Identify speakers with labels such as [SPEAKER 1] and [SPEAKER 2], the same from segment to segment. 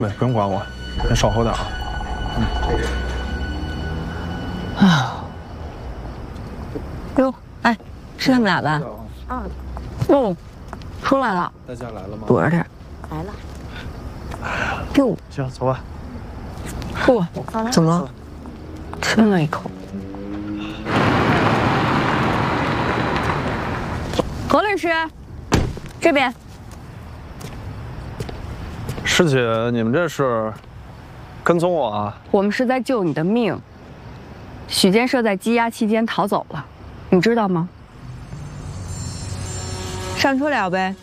[SPEAKER 1] 不用管我，先少喝点啊。
[SPEAKER 2] 哟，哎，是他们俩吧？啊。哟，出来了。
[SPEAKER 1] 大家来了吗？
[SPEAKER 2] 躲着点。来了。哟，
[SPEAKER 1] 行，走吧。
[SPEAKER 2] 不，怎么了？亲了一口。何律师，这边。
[SPEAKER 1] 师姐，你们这是跟踪我啊？
[SPEAKER 2] 我们是在救你的命。许建设在羁押期间逃走了，你知道吗？上车聊呗。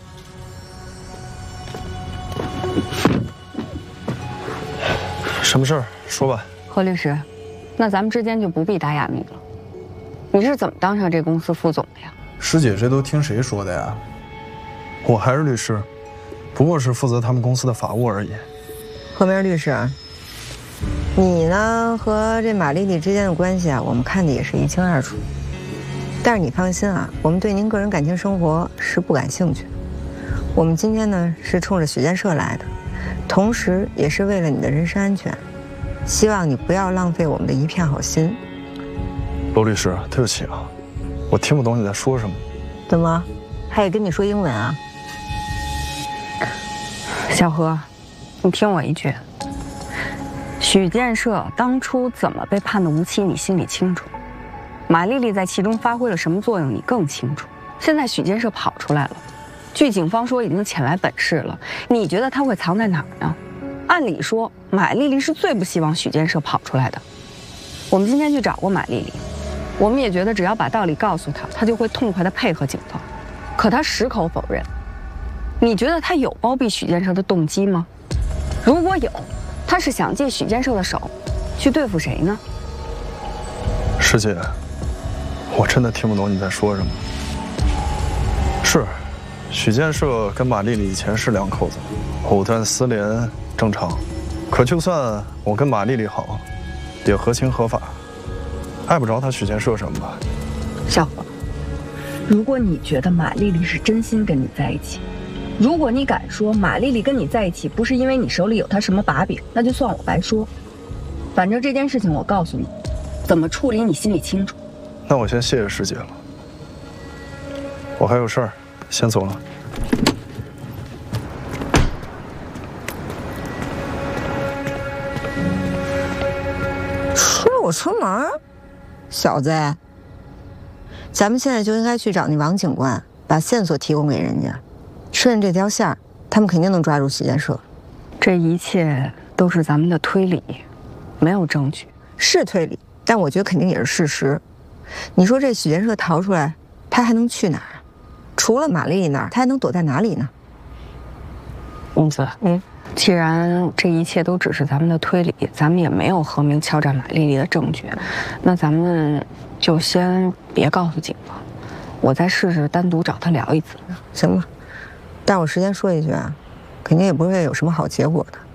[SPEAKER 1] 什么事儿？说吧。
[SPEAKER 2] 何律师，那咱们之间就不必打哑谜了。你是怎么当上这公司副总的呀？
[SPEAKER 1] 师姐，这都听谁说的呀？我还是律师，不过是负责他们公司的法务而已。
[SPEAKER 3] 何明律师，你呢和这马丽丽之间的关系啊，我们看的也是一清二楚。但是你放心啊，我们对您个人感情生活是不感兴趣。我们今天呢是冲着许建设来的，同时也是为了你的人身安全，希望你不要浪费我们的一片好心。
[SPEAKER 1] 罗律师，对不起啊，我听不懂你在说什么。
[SPEAKER 3] 怎么，还得跟你说英文啊？
[SPEAKER 2] 小何，你听我一句，许建设当初怎么被判的无期，你心里清楚。马丽丽在其中发挥了什么作用，你更清楚。现在许建设跑出来了，据警方说已经遣来本市了，你觉得他会藏在哪儿呢？按理说，马丽丽是最不希望许建设跑出来的。我们今天去找过马丽丽，我们也觉得只要把道理告诉她，她就会痛快地配合警方。可她矢口否认。你觉得她有包庇许建设的动机吗？如果有，她是想借许建设的手去对付谁呢？
[SPEAKER 1] 师姐，我真的听不懂你在说什么。是，许建设跟马丽丽以前是两口子，藕断丝连正常。可就算我跟马丽丽好，也合情合法，碍不着他许建设什么吧？
[SPEAKER 2] 小何，如果你觉得马丽丽是真心跟你在一起，如果你敢说马丽丽跟你在一起不是因为你手里有她什么把柄，那就算我白说。反正这件事情我告诉你，怎么处理你心里清楚。
[SPEAKER 1] 那我先谢谢师姐了，我还有事儿，先走了。
[SPEAKER 3] 催我出门，小子，咱们现在就应该去找那王警官，把线索提供给人家，顺着这条线，他们肯定能抓住许建设。
[SPEAKER 2] 这一切都是咱们的推理，没有证据。
[SPEAKER 3] 是推理，但我觉得肯定也是事实。你说这许建设逃出来，他还能去哪儿？除了马丽丽那儿，他还能躲在哪里呢？
[SPEAKER 2] 公子，既然这一切都只是咱们的推理，咱们也没有何明敲诈马丽丽的证据，那咱们就先别告诉警方，我再试试单独找他聊一次。
[SPEAKER 3] 行吧，但我事先说一句啊，肯定也不会有什么好结果的。